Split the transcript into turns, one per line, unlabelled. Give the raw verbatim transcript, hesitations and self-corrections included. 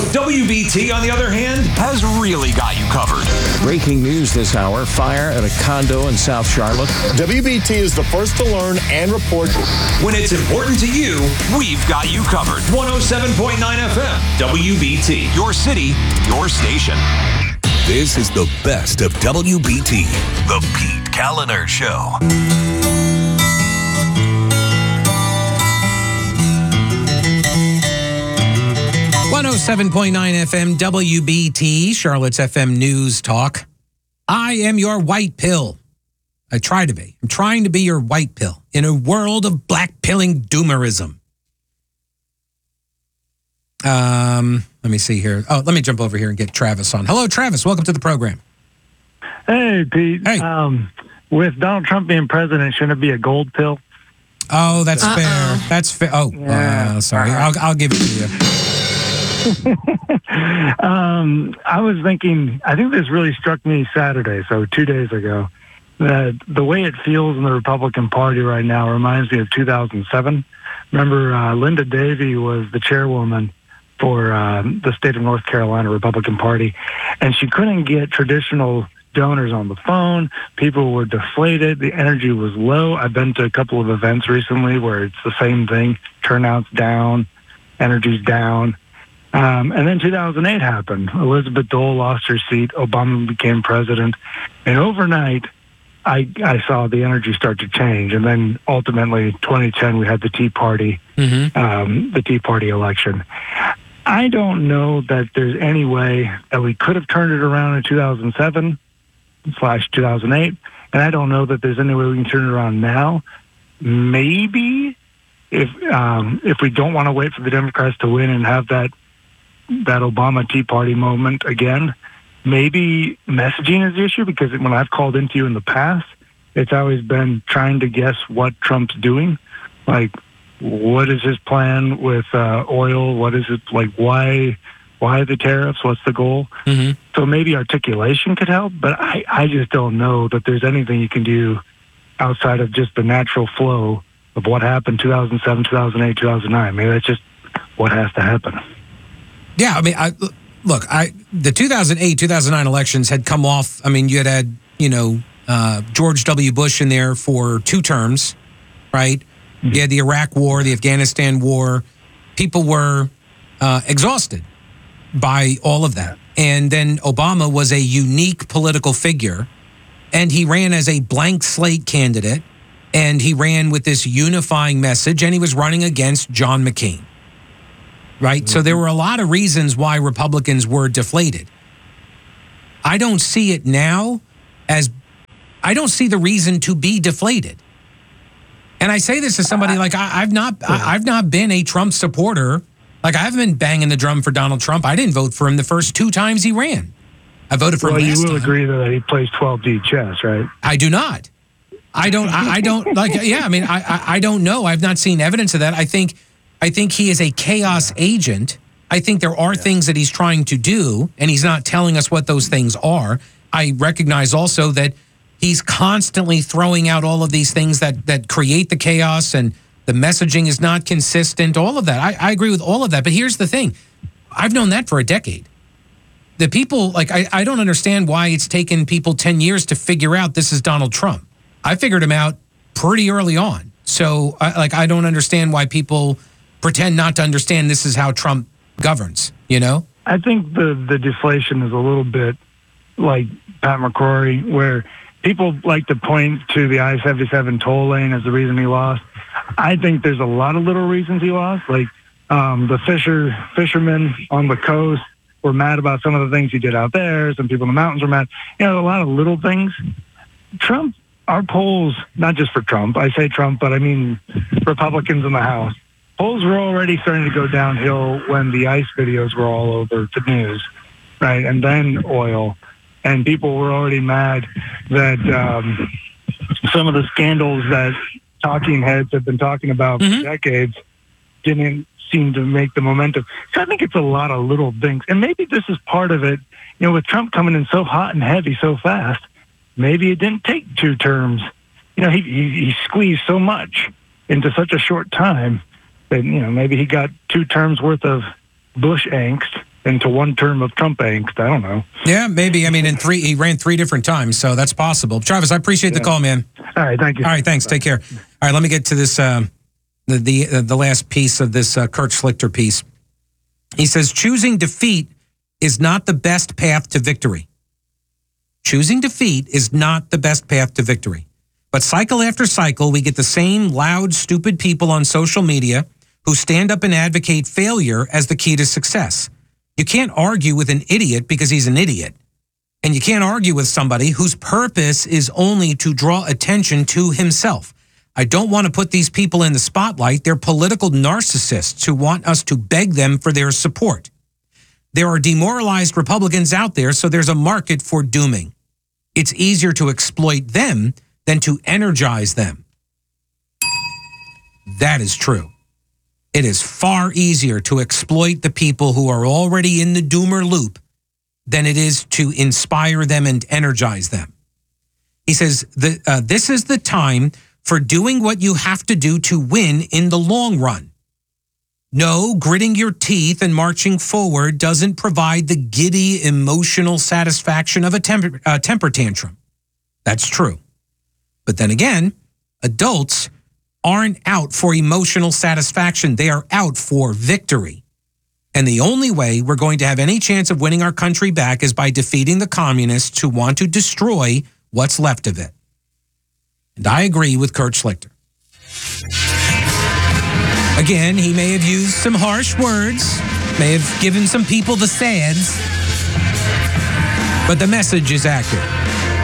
W B T, on the other hand, has really got you covered.
Breaking news this hour, fire at a condo in South Charlotte.
W B T is the first to learn and report.
When it's important to you, we've got you covered. one oh seven point nine F M, W B T. Your city, your station.
This is the best of W B T, the Pete Kaliner Show.
one oh seven point nine F M, W B T, Charlotte's F M News Talk. I am your white pill. I try to be. I'm trying to be your white pill in a world of black pilling doomerism. Um, let me see here. Oh, let me jump over here and get Travis on. Hello, Travis. Welcome to the program.
Hey, Pete.
Hey.
Um, with Donald Trump being president, shouldn't it be a gold pill?
Oh, that's
Uh-oh.
fair. That's fair. Oh,
Yeah.
uh, sorry. I'll, I'll give it to you.
um, I was thinking, I think this really struck me Saturday, so two days ago, that the way it feels in the Republican Party right now reminds me of two thousand seven. Remember, uh, Linda Davey was the chairwoman for um, the state of North Carolina Republican Party, and she couldn't get traditional donors on the phone. People were deflated. The energy was low. I've been to a couple of events recently where it's the same thing. Turnout's down, energy's down. Um, and then two thousand eight happened. Elizabeth Dole lost her seat. Obama became president. And overnight, I, I saw the energy start to change. And then ultimately, twenty ten, we had the Tea Party,
Mm-hmm.
um, the Tea Party election. I don't know that there's any way that we could have turned it around in two thousand seven slash two thousand eight. And I don't know that there's any way we can turn it around now. Maybe if um, if we don't want to wait for the Democrats to win and have that that Obama Tea Party moment again, maybe messaging is the issue, because when I've called into you in the past, it's always been trying to guess what Trump's doing. Like, what is his plan with uh, oil? What is it, like, why why the tariffs? What's the goal?
Mm-hmm.
So maybe articulation could help, but I, I just don't know that there's anything you can do outside of just the natural flow of what happened two thousand seven, two thousand eight, two thousand nine. Maybe that's just what has to happen.
Yeah, I mean, I, look, I the two thousand eight, two thousand nine elections had come off. I mean, you had had, you know, uh, George W. Bush in there for two terms, right? Mm-hmm. You had the Iraq War, the Afghanistan War. People were uh, exhausted by all of that. And then Obama was a unique political figure, and he ran as a blank slate candidate, and he ran with this unifying message, and he was running against John McCain. Right? So there were a lot of reasons why Republicans were deflated. I don't see it now as, I don't see the reason to be deflated. And I say this as somebody like, I, I've not, I, I've not been a Trump supporter. Like, I haven't been banging the drum for Donald Trump. I didn't vote for him the first two times he ran. I voted for
well,
him last
you will
time.
agree that he plays twelve D chess, right?
I do not. I don't, I, I don't, like, yeah, I mean, I, I, I don't know. I've not seen evidence of that. I think, I think he is a chaos agent. I think there are yeah. things that he's trying to do, and he's not telling us what those things are. I recognize also that he's constantly throwing out all of these things that that create the chaos, and the messaging is not consistent, all of that. I, I agree with all of that. But here's the thing. I've known that for a decade. The people, like, I, I don't understand why it's taken people ten years to figure out this is Donald Trump. I figured him out pretty early on. So, I, like, I don't understand why people pretend not to understand this is how Trump governs, you know?
I think the, the deflation is a little bit like Pat McCrory, where people like to point to the I seventy-seven toll lane as the reason he lost. I think there's a lot of little reasons he lost. Like um, the fisher fishermen on the coast were mad about some of the things he did out there. Some people in the mountains were mad. You know, a lot of little things. Trump, our polls, not just for Trump, I say Trump, but I mean Republicans in the House, polls were already starting to go downhill when the ICE videos were all over the news, right? And then oil. And people were already mad that um, some of the scandals that talking heads have been talking about
mm-hmm.
for decades didn't seem to make the momentum. So I think it's a lot of little things. And maybe this is part of it. You know, with Trump coming in so hot and heavy so fast, maybe it didn't take two terms. You know, he, he, he squeezed so much into such a short time that, you know, maybe he got two terms worth of Bush angst into one term of Trump angst. I don't know.
Yeah, maybe. I mean, in three, he ran three different times, so that's possible. Travis, I appreciate the
Yeah.
call, man.
All right, thank you.
All right, thanks. Take care. All right, let me get to this, uh, the the, uh, the last piece of this uh, Kurt Schlichter piece. He says, choosing defeat is not the best path to victory. Choosing defeat is not the best path to victory. But cycle after cycle, we get the same loud, stupid people on social media who stand up and advocate failure as the key to success. You can't argue with an idiot because he's an idiot. And you can't argue with somebody whose purpose is only to draw attention to himself. I don't want to put these people in the spotlight. They're political narcissists who want us to beg them for their support. There are demoralized Republicans out there, so there's a market for dooming. It's easier to exploit them than to energize them. That is true. It is far easier to exploit the people who are already in the doomer loop than it is to inspire them and energize them. He says, the, uh, this is the time for doing what you have to do to win in the long run. No, gritting your teeth and marching forward doesn't provide the giddy emotional satisfaction of a temper, uh, temper tantrum. That's true. But then again, adults aren't out for emotional satisfaction. They are out for victory. And the only way we're going to have any chance of winning our country back is by defeating the communists who want to destroy what's left of it. And I agree with Kurt Schlichter. Again, he may have used some harsh words, may have given some people the sads, but the message is accurate.